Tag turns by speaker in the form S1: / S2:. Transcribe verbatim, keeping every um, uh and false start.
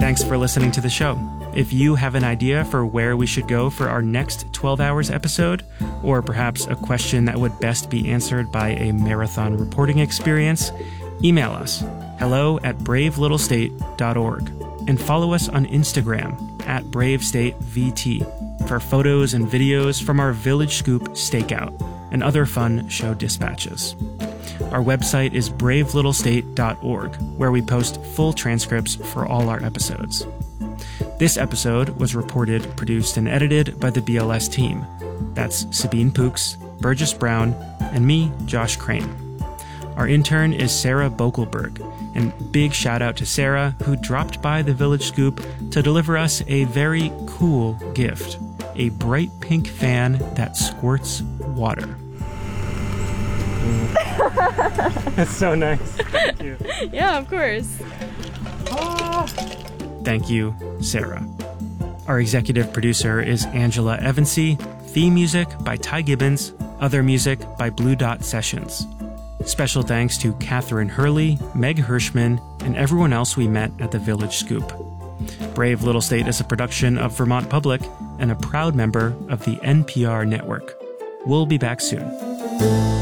S1: Thanks for listening to the show. If you have an idea for where we should go for our next twelve hours episode, or perhaps a question that would best be answered by a marathon reporting experience, email us hello at brave little state dot org and follow us on Instagram at brave state v t for photos and videos from our Village Scoop stakeout and other fun show dispatches. Our website is brave little state dot org, where we post full transcripts for all our episodes. This episode was reported, produced, and edited by the B L S team. That's Sabine Pooks, Burgess Brown, and me, Josh Crane. Our intern is Sarah Bokelberg, and big shout out to Sarah, who dropped by the Village Scoop to deliver us a very cool gift, a bright pink fan that squirts water.
S2: That's so nice. Thank you.
S3: Yeah, of course.
S2: Ah.
S1: Thank you, Sarah. Our executive producer is Angela Evansy. Theme music by Ty Gibbons. Other music by Blue Dot Sessions. Special thanks to Catherine Hurley, Meg Hirschman, and everyone else we met at the Village Scoop. Brave Little State is a production of Vermont Public and a proud member of the N P R network. We'll be back soon.